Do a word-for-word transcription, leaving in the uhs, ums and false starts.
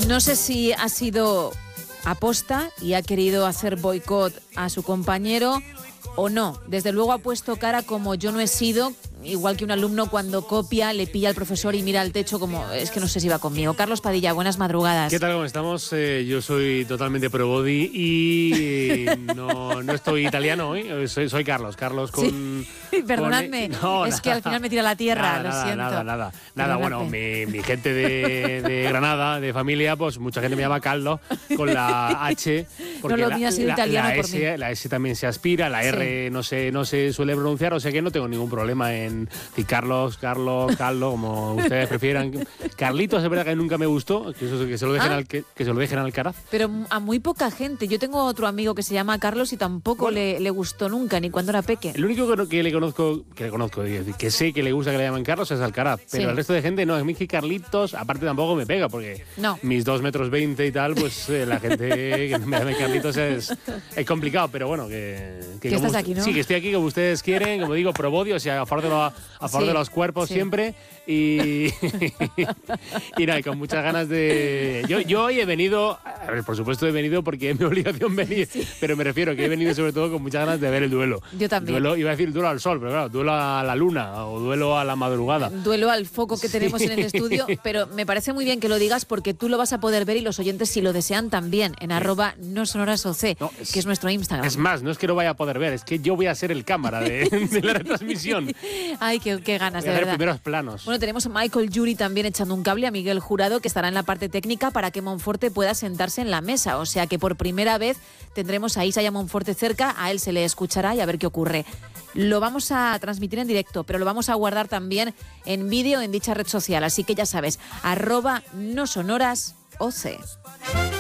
No sé si ha sido aposta y ha querido hacer boicot a su compañero o no. Desde luego ha puesto cara como yo no he sido, igual que un alumno cuando copia, le pilla al profesor y mira al techo como es que no sé si va conmigo. Carlos Padilla, buenas madrugadas. ¿Qué tal? ¿Cómo estamos? Eh, yo soy totalmente pro body y no, no estoy italiano hoy, soy, soy Carlos. Carlos con... Sí. Perdonadme, con... No, es nada, que al final me tira la tierra, nada, lo nada, siento. Nada, nada, nada. Bueno, mi, mi gente de, de Granada, de familia, pues mucha gente me llama Carlos con la H. Porque no, lo la, mío ha sido la, italiano la por S, mí. La S también se aspira, la R sí. no, se, no se suele pronunciar, o sea que no tengo ningún problema en decir Carlos, Carlos, Carlos, como ustedes prefieran. Carlitos, es verdad que nunca me gustó, que, eso, que, se lo dejen ¿Ah? al, que, que se lo dejen al Caraz. Pero a muy poca gente. Yo tengo otro amigo que se llama Carlos y tampoco bueno, le, le gustó nunca, ni cuando era peque. El único que, que le conozco, que le conozco, que sé que le gusta que le llaman Carlos es Alcaraz, pero sí. El resto de gente no, es mí que Carlitos, aparte tampoco me pega, porque no. mis dos metros veinte y tal, pues eh, la gente que me llame Carlitos es, es complicado, pero bueno, que... Que, que estás aquí, ¿no? Sí, que estoy aquí como ustedes quieren, como digo, pro body, o sea, a favor de, lo, a favor sí, de los cuerpos sí. siempre, y, y nada, y con muchas ganas de... Yo, yo hoy he venido, a ver, por supuesto he venido porque es mi obligación venir, sí. pero me refiero que he venido sobre todo con muchas ganas de ver el duelo. Yo también. Duelo, iba a decir duelo al sol, pero claro, duelo a la luna o duelo a la madrugada. Duelo al foco que tenemos sí. en el estudio, pero me parece muy bien que lo digas porque tú lo vas a poder ver y los oyentes si lo desean también en sí. arroba no sonoras O C, no, es, que es nuestro Instagram. Es más, no es que lo vaya a poder ver, es que yo voy a ser el cámara de, de la retransmisión. Ay, qué, qué ganas, voy de a verdad. primeros planos. Bueno, tenemos a Michael Yuri también echando un cable, a Miguel Jurado, que estará en la parte técnica para que Monforte pueda sentarse en la mesa. O sea que por primera vez tendremos a Isa Monforte cerca, a él se le escuchará y a ver qué ocurre. Lo vamos a transmitir en directo, pero lo vamos a guardar también en vídeo en dicha red social. Así que ya sabes, arroba no sonoras O C.